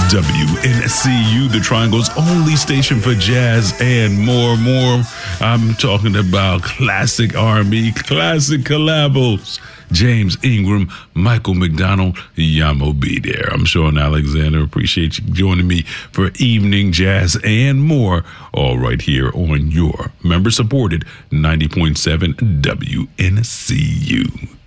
WNCU, the Triangle's only station for jazz and more. I'm talking about classic R&B, classic collabos. James Ingram, Michael McDonald, Yamo be there. I'm Sean Alexander. Appreciate you joining me for Evening Jazz and more, all right here on your member-supported 90.7 WNCU.